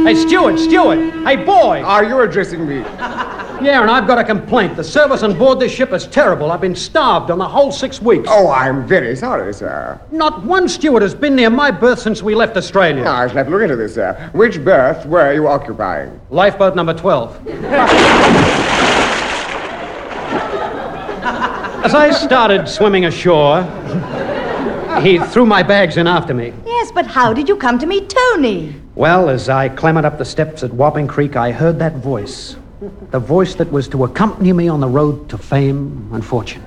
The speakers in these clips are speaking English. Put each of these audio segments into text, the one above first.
Hey, Steward. Hey, boy. Are you addressing me? Yeah, and I've got a complaint. The service on board this ship is terrible. I've been starved on the whole 6 weeks. Oh, I'm very sorry, sir. Not one steward has been near my berth since we left Australia. I shall have to look into this, sir. Which berth were you occupying? Lifeboat number 12. As I started swimming ashore, he threw my bags in after me. Yes, but how did you come to meet Tony? Well, as I clambered up the steps at Wapping Creek, I heard that voice. The voice that was to accompany me on the road to fame and fortune.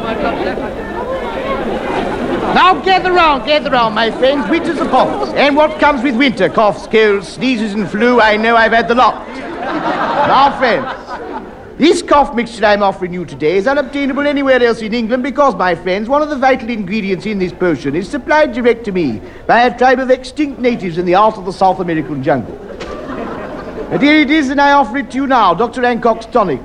Now gather round, my friends. Winter's upon us. And what comes with winter? Coughs, colds, sneezes, and flu. I know I've had the lot. Now, friends, this cough mixture I'm offering you today is unobtainable anywhere else in England because, my friends, one of the vital ingredients in this potion is supplied direct to me by a tribe of extinct natives in the heart of the South American jungle. And here it is, and I offer it to you now, Dr. Hancock's tonic.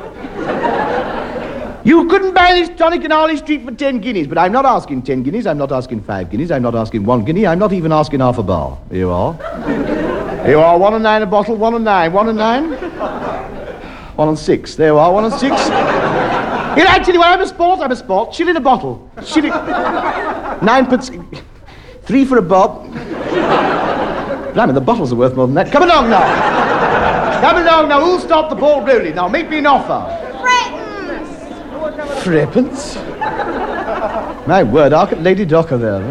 You couldn't buy this tonic in Harley Street for 10 guineas, but I'm not asking 10 guineas, I'm not asking 5 guineas, I'm not asking 1 guinea, I'm not even asking half a bar. Here you are. Here you are, 1 and 9 a bottle, 1 and 9, 1 and 9. 1 and 6, there you are, 1 and 6. Here, actually, well, I'm a sport. Shilling a bottle. Shilling. 9 3 for a bob. Blimey, the bottles are worth more than that. Come along now, who'll stop the ball rolling? Now, make me an offer. Threepence? My word, hark at Lady Docker there.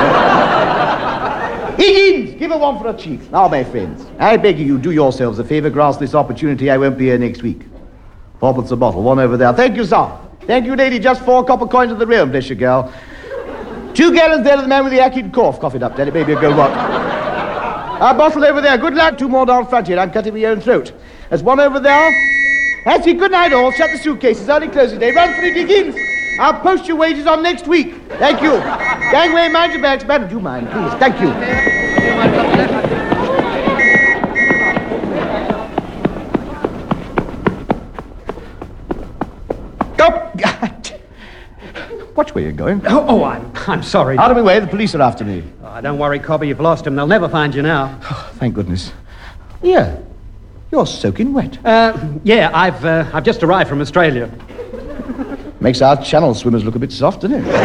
Higgins, give her one for her cheeks. Now, my friends, I beg you, do yourselves a favour, grasp this opportunity. I won't be here next week. 4pence a bottle, one over there. Thank you, sir. Thank you, lady. Just 4 copper coins of the realm, bless you, girl. 2 gallons there to the man with the acid cough. Cough it up, then it may be a go what. A bottle over there. Good luck. 2 more down front here. I'm cutting my own throat. There's 1 over there. That's it. Good night, all. Shut the suitcases. Early closing day. Run for it, Higgins. I'll post your wages on next week. Thank you. Gangway, mind your bags. Madam, do you mind, please? Thank you. Watch where you're going. I'm sorry. Out of my way. The police are after me. Oh, don't worry, Cobby. You've lost him. They'll never find you now. Oh, thank goodness. Yeah. You're soaking wet. Yeah, I've just arrived from Australia. Makes our channel swimmers look a bit soft, doesn't it?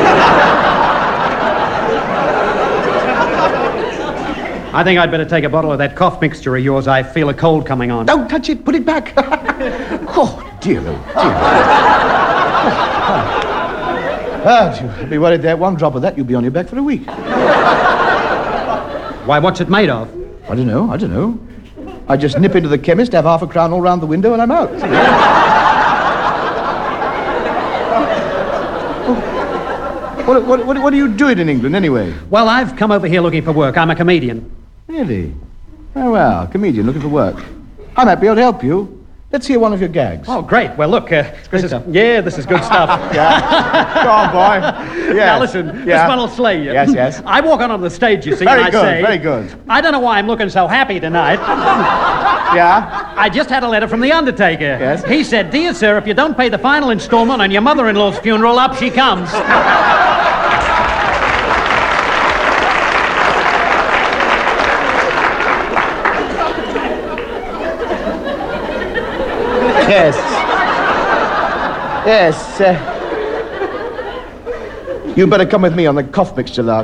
I think I'd better take a bottle of that cough mixture of yours. I feel a cold coming on. Don't touch it. Put it back. Oh, dear, oh, dear. I'd be worried there. 1 drop of that, you'll be on your back for a week. Why, what's it made of? I don't know. I just nip into the chemist, have half a crown all round the window, and I'm out. What are you doing in England, anyway? Well, I've come over here looking for work. I'm a comedian. Really? Oh, well, comedian looking for work. I might be able to help you. Let's hear one of your gags. Oh, great. Well, look, this is good stuff. Yeah. Go on, boy. Yes. Now, listen, this one will slay you. Yes. I walk on the stage, you see, Very and I good, say... very good. I don't know why I'm looking so happy tonight. Yeah? I just had a letter from the undertaker. Yes? He said, "Dear sir, if you don't pay the final installment on your mother-in-law's funeral, up she comes." Yes. You better come with me on the cough mixture, Lark.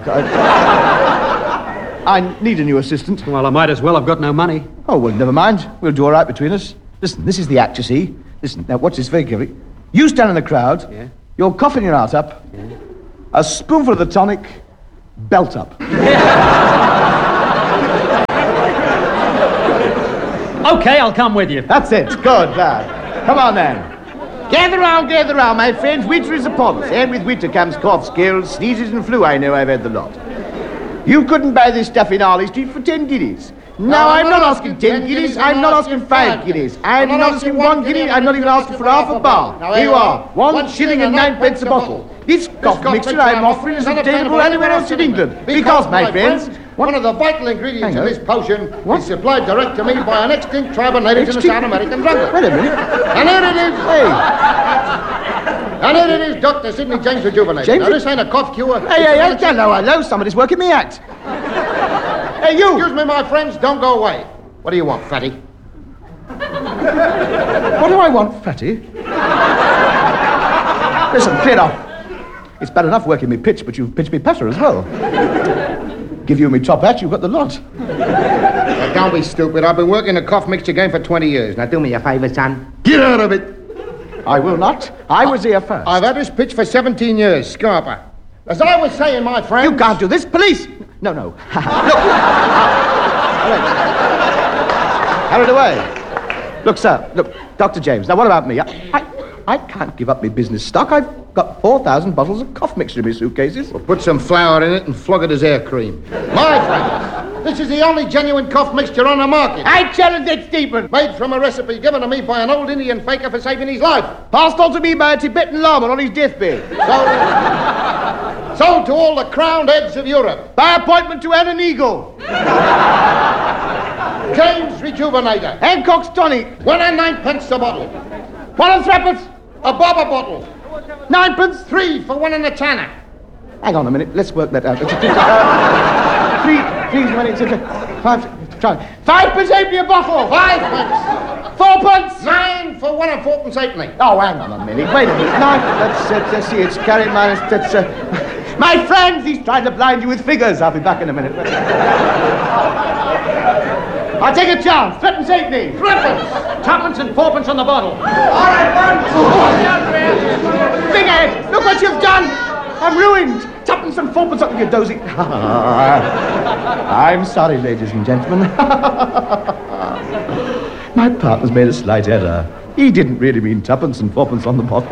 I need a new assistant. Well, I might as well. I've got no money. Oh, well, never mind. We'll do all right between us. Listen, this is the act, you see. Listen, now watch this very carefully. You stand in the crowd. Yeah. You're coughing your heart up. Yeah. A spoonful of the tonic, belt up. Okay, I'll come with you. That's it. Good, lad. Come on, then. Gather round, my friends. Winter is upon us, and with winter comes coughs, colds, sneezes, and flu. I know I've had the lot. You couldn't buy this stuff in Harley Street for 10 guineas. Now, I'm not asking 10 guineas, I'm not asking 5 guineas. I'm not asking 1 guinea, I'm not even asking for half a bar. Here you are, 1 shilling and 9 a bottle. This cough mixture I'm offering is obtainable anywhere else in England. Because, my friends, one of the vital ingredients in this potion is supplied direct to me by an extinct tribe of natives in the South American jungle. Wait a minute. And here it is. Hey. And here it is, Dr. Sidney James Rejuvenate. James? Now, this ain't a cough cure. Hey, hello. Somebody's working me act. Hey, you. Excuse me, my friends, don't go away. What do you want, fatty? What do I want, fatty? Listen, clear off. It's bad enough working me pitch, but you've pitched me passer as well. Give you me top hat, you've got the lot. Now, don't be stupid. I've been working the cough mixture game for 20 years. Now, do me a favor, son. Get out of it. I will not. I was here first. I've had this pitch for 17 years, Scarper. As I was saying, my friend... You can't do this. Police! No. Look. Carried away. Look, sir. Look, Dr. James. Now, what about me? I can't give up my business stock. I've got 4,000 bottles of cough mixture in my suitcases. Well, put some flour in it and flog it as air cream. My friend, this is the only genuine cough mixture on the market. I challenge it, Stephen. Made from a recipe given to me by an old Indian faker for saving his life. Passed on to me by a Tibetan Lama on his deathbed. Sold to all the crowned heads of Europe. By appointment to Anne and Eagle. James Rejuvenator. Hancock's tonic. 1 and 9 pence a bottle. 1 and 3 pence. A bob a bottle. 9 pence. 3 for 1 and a tanner. Hang on a minute. Let's work that out. 5 pence halfpenny a bottle. 5 pence. 4 pence. 9 for 1 and 4 pence halfpenny. Oh, hang on a minute. Wait a minute. 9. Let's see. It's carry minus. That's my friends. He's trying to blind you with figures. I'll be back in a minute. I'll take a chance. 3 pence halfpenny. 3 pence. 2 and 4 on the bottle. All right, Figurehead, look what you've done. I'm ruined. 2 and 4 up, you dozy. I'm sorry, ladies and gentlemen. My partner's made a slight error. He didn't really mean 2 and 4 on the bottle.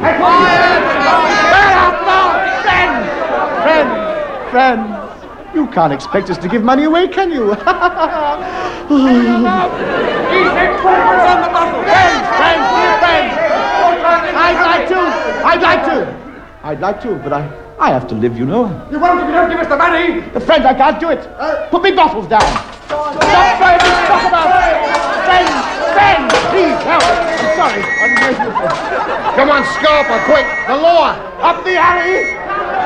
Friends. You can't expect us to give money away, can you? He said 4 on the bottle. Friends. I'd like to, but I have to live, you know. You won't if you don't give us the money. The friends, I can't do it. Put me bottles down. Stop trying to talk about friends, please help. I'm sorry. I'm grateful. Come on, Scarper, quick. The law. Up the alley.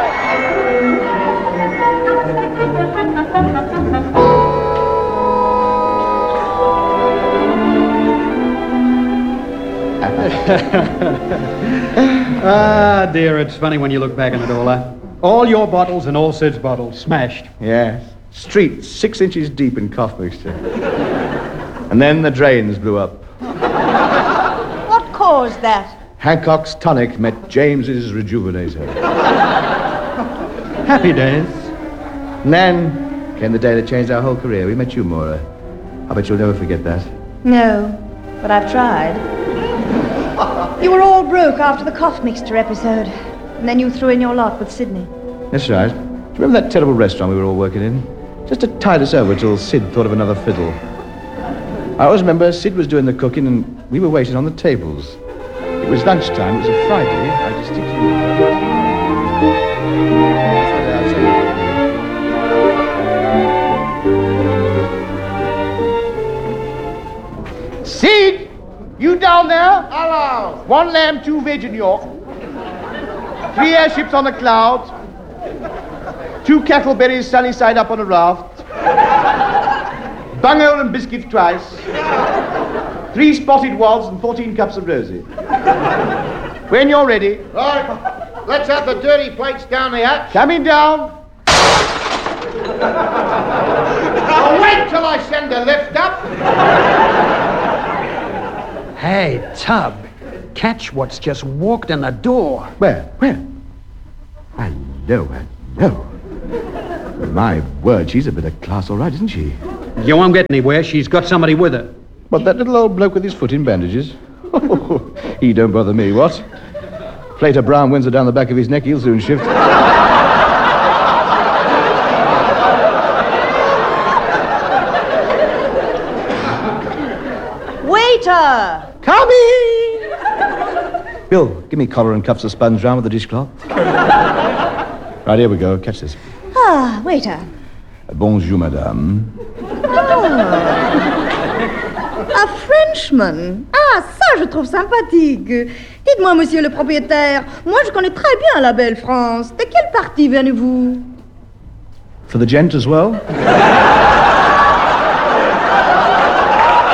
Ah, dear, it's funny when you look back on it all, huh? All your bottles and all Sid's bottles smashed. Yes. Street 6 inches deep in cough mixture. And then the drains blew up. What caused that? Hancock's tonic met James's rejuvenator. Happy days. And then came the day that changed our whole career. We met you, Maura. I bet you'll never forget that. No, but I've tried. You were all broke after the cough mixture episode. And then you threw in your lot with Sydney. That's right. Do you remember that terrible restaurant we were all working in? Just to tide us over till Sid thought of another fiddle. I always remember Sid was doing the cooking and we were waiting on the tables. It was lunchtime. It was a Friday. I distinctly... Sid! You down there? Hello. 1 lamb, 2 veg in York. 3 airships on the clouds. 2 cackleberries sunny side up on a raft. Bunghole and biscuits twice. 3 spotted wads and 14 cups of rosy. When you're ready. Right. Let's have the dirty plates down the hatch. Coming down. I'll wait till I send the lift up. Hey, Tub, catch what's just walked in the door. Where? Hello. My word, she's a bit of class, all right, isn't she? You won't get anywhere. She's got somebody with her. What, that little old bloke with his foot in bandages? He don't bother me, what? Plate of brown Windsor down the back of his neck, he'll soon shift. Waiter! Coming! Bill, give me collar and cuffs of sponge round with the dishcloth. Right, here we go. Catch this. Ah, waiter. Bonjour, madame. Un Frenchman. Ah, ça, je trouve sympathique. Dites-moi, monsieur le propriétaire, moi, je connais très bien la belle France. De quelle partie venez-vous? For the gent as well?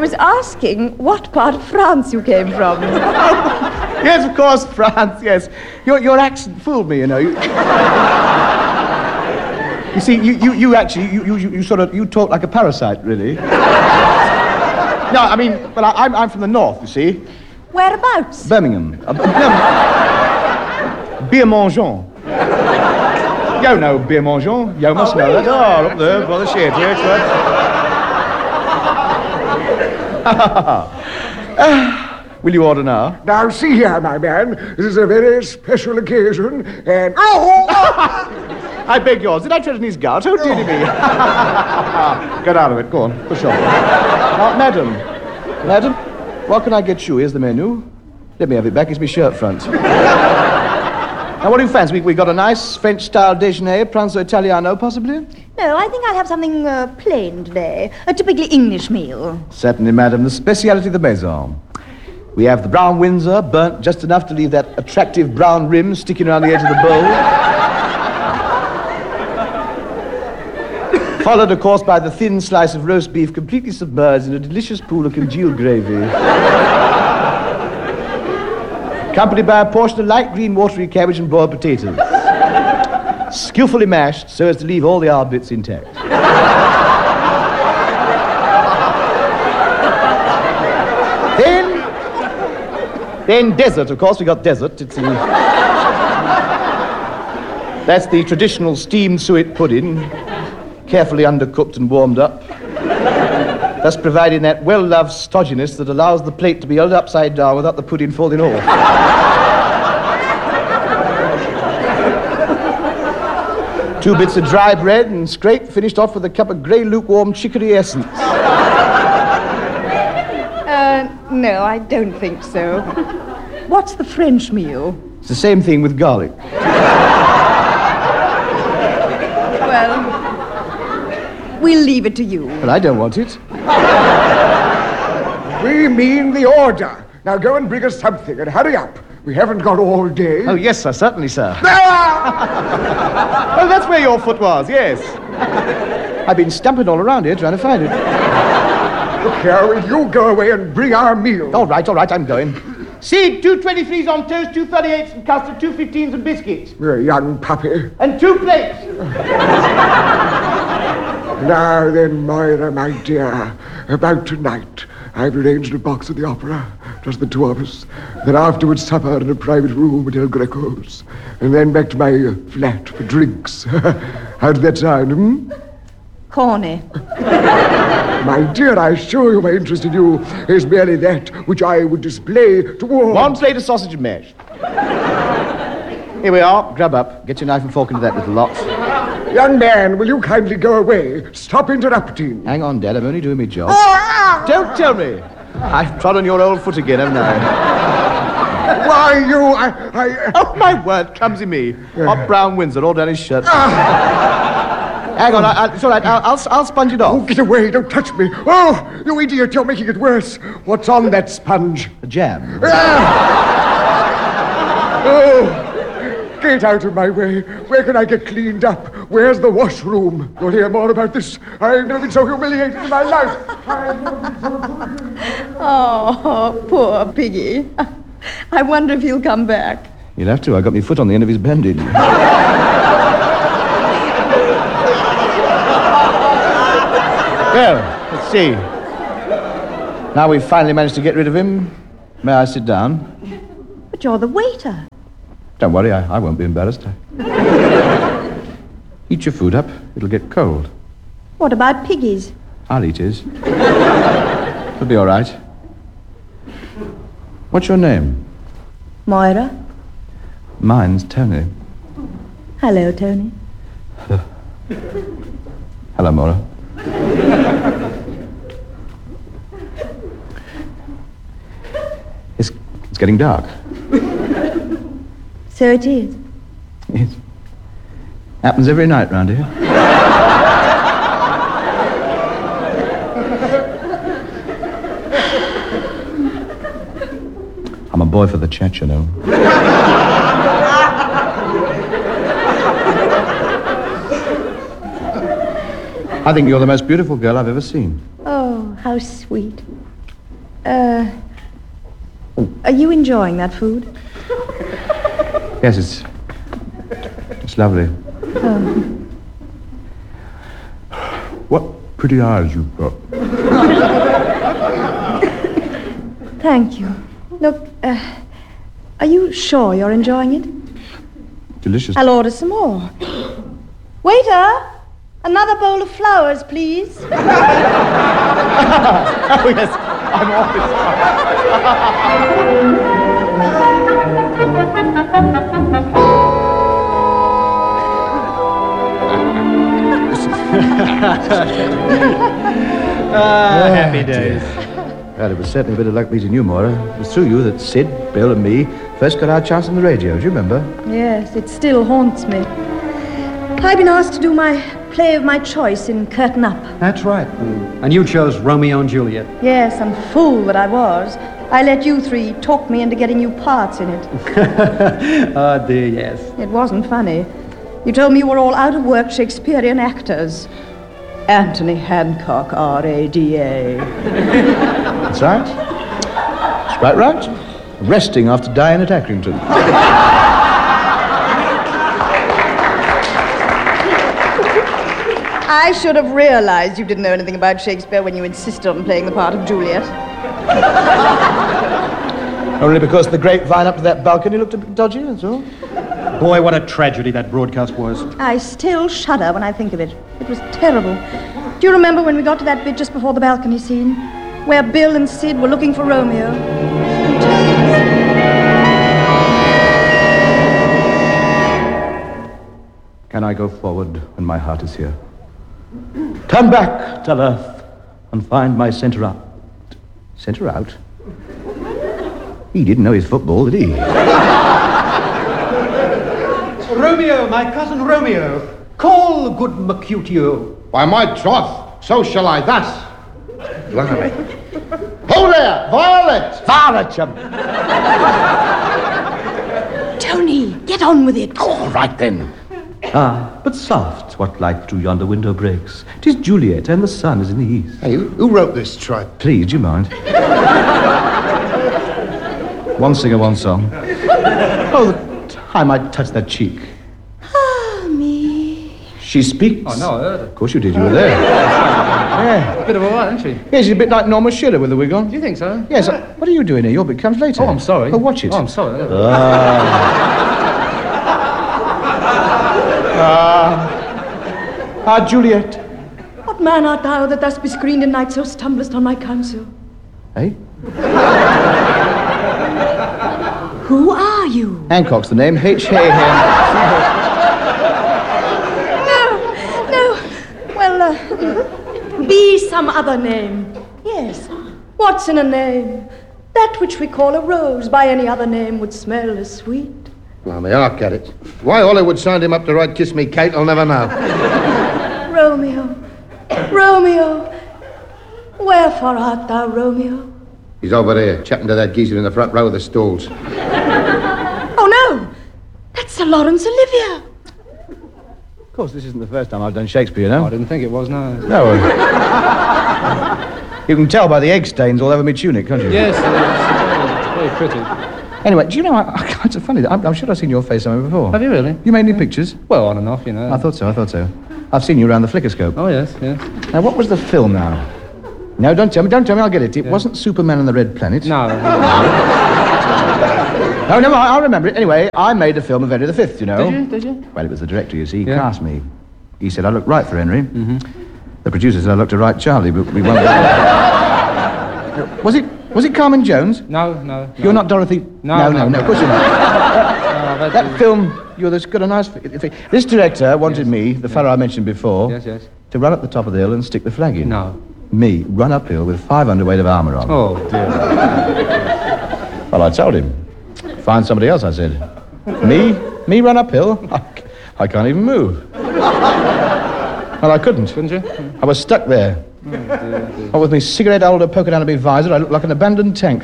was asking what part of France you came from. Yes, of course, France, yes. Your accent fooled me, you know. You see, you actually, you sort of, you talk like a parasite, really. No, I mean, but I'm from the north, you see. Whereabouts? Birmingham. Beermangeon. You know Beermangeon. You must know that. Oh, up there, by the shed, yes, right. Will you order now? Now, see here, my man. This is a very special occasion, and... I beg yours. Did I tread on his gout? Oh, dear me. Get out of it. Go on. Push on. Madam, what can I get you? Here's the menu. Let me have it back. It's my shirt front. Now, what do you fancy? We got a nice French-style déjeuner, pranzo Italiano, possibly? No, I think I'll have something plain today. A typically English meal. Certainly, madam. The speciality of the maison. We have the brown Windsor, burnt just enough to leave that attractive brown rim sticking around the edge of the bowl. Followed, of course, by the thin slice of roast beef completely submerged in a delicious pool of congealed gravy. Accompanied by a portion of light green watery cabbage and boiled potatoes. Skillfully mashed so as to leave all the hard bits intact. Then dessert, of course. We got dessert. That's the traditional steamed suet pudding, carefully undercooked and warmed up, thus providing that well-loved stodginess that allows the plate to be held upside down without the pudding falling off. 2 bits of dry bread and scrape, finished off with a cup of grey lukewarm chicory essence. No, I don't think so. What's the French meal? It's the same thing with garlic. Well, we'll leave it to you. But I don't want it. We mean the order. Now go and bring us something, and hurry up. We haven't got all day. Oh, yes, sir, certainly, sir. Oh, that's where your foot was, yes. I've been stumping all around here trying to find it. Look here, will you go away and bring our meal? All right, I'm going. See, 2 23s on toast, 2 38s and custard, 2 15s and biscuits. You're a young puppy. And 2 plates. Now then, Moira, my dear, about tonight. I've arranged a box at the opera, just the 2 of us. Then afterwards supper in a private room at El Greco's. And then back to my flat for drinks. How does that sound, Corny. My dear, I assure you my interest in you is merely that which I would display to all. 1 plate of sausage and mash. Here we are. Grub up. Get your knife and fork into that little lot. Young man, will you kindly go away? Stop interrupting. Hang on, Dad. I'm only doing my job. Don't tell me. I've trod on your old foot again, haven't I? Why, you... Oh, my word. Clumsy me. Hot brown Windsor all down his shirt. Hang on, it's all right. I'll sponge it off. Oh, get away. Don't touch me. Oh, you idiot. You're making it worse. What's on that sponge? The jam. Oh, get out of my way. Where can I get cleaned up? Where's the washroom? You'll hear more about this. I've never been so humiliated in my life. Oh, poor Piggy. I wonder if he'll come back. You'll have to. I got my foot on the end of his bandage. Well, let's see. Now we've finally managed to get rid of him. May I sit down? But you're the waiter. Don't worry, I won't be embarrassed. Eat your food up. It'll get cold. What about Piggy's? I'll eat his. It'll be all right. What's your name? Moira. Mine's Tony. Hello, Tony. Hello, Moira. It's getting dark. So it is. Yes. Happens every night round here. I'm a boy for the chat, you know. I think you're the most beautiful girl I've ever seen. Oh, how sweet. Are you enjoying that food? Yes, it's lovely. What pretty eyes you've got. Thank you. Look, are you sure you're enjoying it? Delicious. I'll order some more. Waiter, another bowl of flowers, please. Oh, yes. I'm always Happy days. Well, it was certainly a bit of luck meeting you, Maura. It was through you that Sid, Bill, and me first got our chance on the radio. Do you remember? Yes, it still haunts me. I've been asked to do my play of my choice in Curtain Up. That's right. And you chose Romeo and Juliet. Yes, and fool that I was. I let you three talk me into getting you parts in it. Oh, dear, yes. It wasn't funny. You told me you were all out of work Shakespearean actors. Anthony Hancock, R.A.D.A. That's right. That's quite right. Resting after dying at Accrington. I should have realized you didn't know anything about Shakespeare when you insisted on playing the part of Juliet. Only because the grapevine up to that balcony looked a bit dodgy, that's all. Boy, what a tragedy that broadcast was. I still shudder when I think of it. It was terrible. Do you remember when we got to that bit just before the balcony scene? Where Bill and Sid were looking for Romeo? Can I go forward when my heart is here? Turn back, tell Earth, and find my centre out. Centre out? He didn't know his football, did he? Romeo, my cousin Romeo. Call good Mercutio. By my troth, so shall I thus. Blimey. Hold there, Violet! Violet, you... Tony, get on with it. All right, then. Ah, but soft, what light through yonder window breaks? 'Tis Juliet, and the sun is in the east. Hey, who wrote this tripe? Please, do you mind? One singer, one song. Oh, the time I touched that cheek. Ah, me. She speaks. Oh, no, I heard her. Of course you did, you were there. Yeah. A bit of a lot, isn't she? Yeah, she's a bit like Norma Shearer with the wig on. Do you think so? Yes. What are you doing here? Your bit comes later. Oh, I'm sorry. Oh, watch it. Oh, I'm sorry. Juliet. What man art thou that thus bescreened in night so stumblest on my counsel? Hey? Who are you? Hancock's the name. H-Hay. No. Well, be some other name. Yes. What's in a name? That which we call a rose by any other name would smell as sweet. Blimey, I'll get it. Why Hollywood signed him up to write Kiss Me Kate, I'll never know. Romeo, wherefore art thou, Romeo? He's over there, chatting to that geezer in the front row of the stalls. Oh, no! That's Sir Laurence Olivier. Of course, this isn't the first time I've done Shakespeare, no? I didn't think it was, no. No. You can tell by the egg stains all over my tunic, can't you? Yes, it's very pretty. Anyway, do you know, it's funny, I'm sure I've seen your face somewhere before. Have you really? You made any pictures? Well, on and off, you know. I thought so. I've seen you around the flickerscope. Oh, yes. Now, what was the film now? No, don't tell me, I'll get it. It wasn't Superman and the Red Planet. No. No, never mind, I'll remember it. Anyway, I made a film of Henry V, you know. Did you? Well, it was the director, you see. He cast me. He said I looked right for Henry. Mm-hmm. The producer said I looked a right Charlie, but we won't... Was it Carmen Jones? No. You're not Dorothy... No, of course you're not. That film, you've got a nice... This director wanted me, the fellow I mentioned before... Yes. ...to run up the top of the hill and stick the flag in. No. Me, run uphill with 500 weight of armour on. Oh, dear. Well, I told him. Find somebody else, I said. Me run uphill? I can't even move. Well, I couldn't. Couldn't you? I was stuck there. Oh, dear. With my cigarette holder poking out of my visor, I looked like an abandoned tank.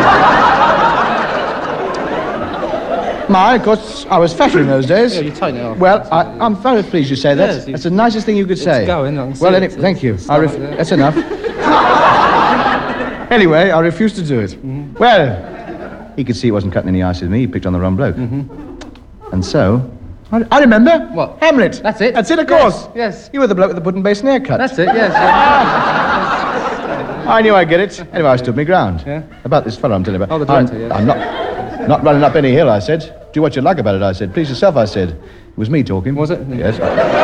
Of course, I was fatter in those days. Yeah, you tighten it off. Well, I'm very pleased you say that. Yes, That's the nicest thing you could say. It's going, I can see well, it. Thank you. It's like that. That's enough. Anyway, I refused to do it. Mm-hmm. Well, he could see he wasn't cutting any ice with me. He picked on the wrong bloke. Mm-hmm. And so... I remember. What? Hamlet. That's it. That's it, of course. Yes. You were the bloke with the pudding basin haircut. That's it, yes. I knew I'd get it. Anyway, I stood my ground. Yeah. About this fellow I'm telling you about. Oh, the director, yes. I'm not running up any hill, I said. Do what you like about it, I said. Please yourself, I said. It was me talking. Was it? Yes.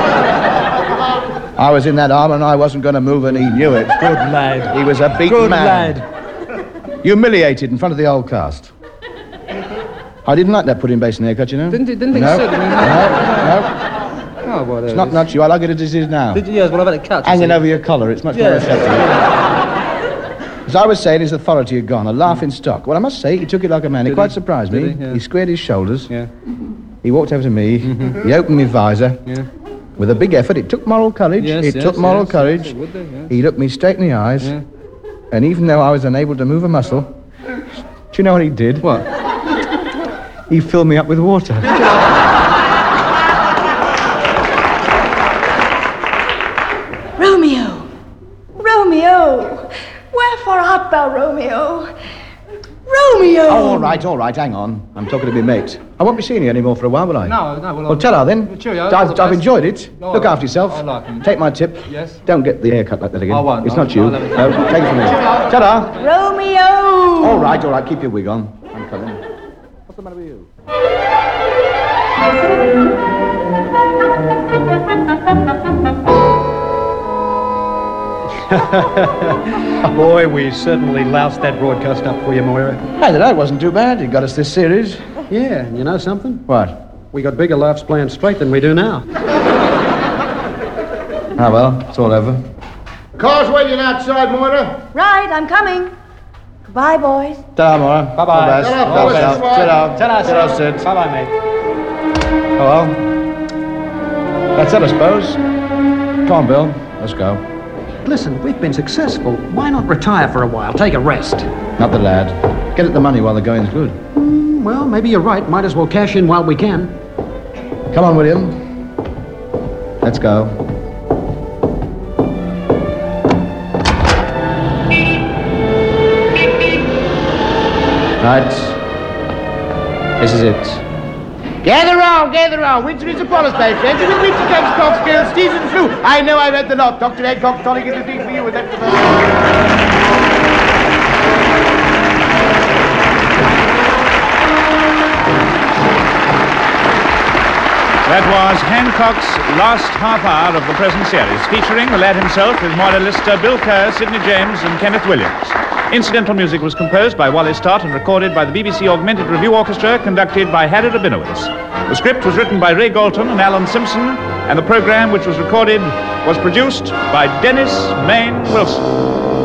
I was in that arm and I wasn't going to move and he knew it. Good lad. He was a beaten Good man. lad. Humiliated in front of the old cast. I didn't like that pudding basin haircut, you know. Didn't think no. so. No. Oh, well, It's not you. I like it as it is now. Yes, well, I've had it cut. Hanging over your collar. It's much more acceptable. As I was saying, his authority had gone. A laughing stock. Well, I must say, he took it like a man. It quite surprised me. Did he? Yeah. He squared his shoulders. Yeah. He walked over to me. He opened my visor. Yeah. With a big effort. It took moral courage. Yes, It took moral courage. Yes, it would do, yes. He looked me straight in the eyes. Yeah. And even though I was unable to move a muscle, do you know what he did? What? He filled me up with water. Romeo! Romeo! Wherefore art thou, Romeo? Romeo! Oh, all right, hang on. I'm talking to my mate. I won't be seeing you anymore for a while, will I? No. Well, tell her then. Cheerio. I've enjoyed it. Oh, Look after yourself. I like him. Take my tip. Yes. Don't get the haircut like that again. I won't. It's I'll- not you. I'll have it. No, take it from me. Ta-da. Romeo! All right. Keep your wig on. I'm coming. What's the matter with you? Boy, we certainly loused that broadcast up for you, Moira. Hey, that wasn't too bad. It got us this series. Yeah, and you know something? What? We got bigger laughs playing straight than we do now. Ah, well, it's all over. Car's waiting outside, Moira. Right, I'm coming. Goodbye, boys. Ta-ra, Maura. Bye-bye. All the best. Ta-ra, All the fellas. best. Ta-ra. Ta-da, Sid. Bye-bye, mate. Oh, well. That's it, I suppose. Come on, Bill. Let's go. Listen, we've been successful. Why not retire for a while? Take a rest. Not the lad. Get at the money while the going's good. Well, maybe you're right. Might as well cash in while we can. Come on, William. Let's go. Right. This is it. Gather round. Winter is upon us, my friends. And with winter comes cough, scales, sneezes and flu. I know I've had the lot. Dr. Hancock's tonic is the thing for you, and that's the... That was Hancock's last half hour of the present series, featuring the lad himself with Moira Lister, Bill Kerr, Sidney James, and Kenneth Williams. Incidental music was composed by Wally Stott and recorded by the BBC Augmented Review Orchestra, conducted by Harry Rabinowitz. The script was written by Ray Galton and Alan Simpson, and the program, which was recorded, was produced by Dennis Main Wilson.